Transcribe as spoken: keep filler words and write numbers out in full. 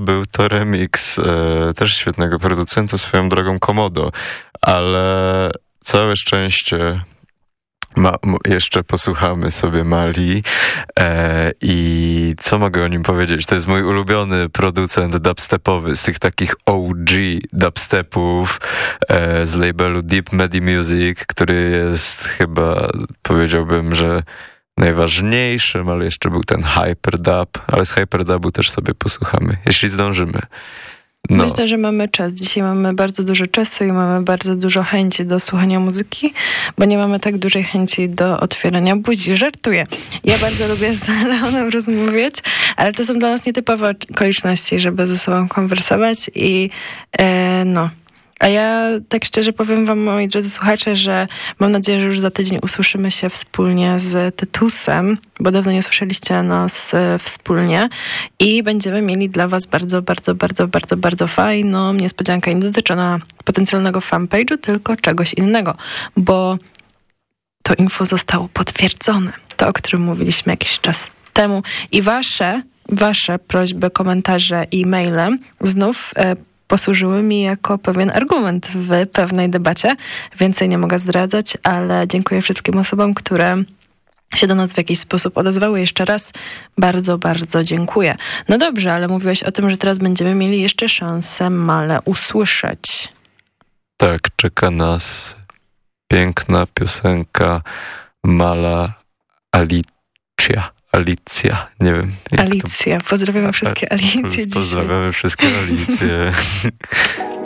był to remix e, też świetnego producenta, swoją drogą Komodo, ale całe szczęście Ma, jeszcze posłuchamy sobie Mali e, i co mogę o nim powiedzieć? To jest mój ulubiony producent dubstepowy z tych takich O G dubstepów e, z labelu Deep Medi Music, który jest chyba, powiedziałbym, że najważniejszym, ale jeszcze był ten Hyperdub, ale z Hyperdubu też sobie posłuchamy, jeśli zdążymy. No. Myślę, że mamy czas. Dzisiaj mamy bardzo dużo czasu i mamy bardzo dużo chęci do słuchania muzyki, bo nie mamy tak dużej chęci do otwierania buzi. Żartuję. Ja bardzo lubię z Leonem rozmawiać, ale to są dla nas nietypowe okoliczności, żeby ze sobą konwersować i e, no... A ja tak szczerze powiem wam, moi drodzy słuchacze, że mam nadzieję, że już za tydzień usłyszymy się wspólnie z Tytusem, bo dawno nie słyszeliście nas e, wspólnie i będziemy mieli dla was bardzo, bardzo, bardzo, bardzo, bardzo fajną niespodziankę. Nie dotyczy ona potencjalnego fanpage'u, tylko czegoś innego, bo to info zostało potwierdzone. To, o którym mówiliśmy jakiś czas temu i wasze, wasze prośby, komentarze i maile znów e, posłużyły mi jako pewien argument w pewnej debacie. Więcej nie mogę zdradzać, ale dziękuję wszystkim osobom, które się do nas w jakiś sposób odezwały. Jeszcze raz bardzo, bardzo dziękuję. No dobrze, ale mówiłeś o tym, że teraz będziemy mieli jeszcze szansę Malę usłyszeć. Tak, czeka nas piękna piosenka Mala Alicia. Alicja, nie wiem. Alicja, pozdrawiamy wszystkie Alicje dzisiaj. Pozdrawiamy wszystkie Alicje.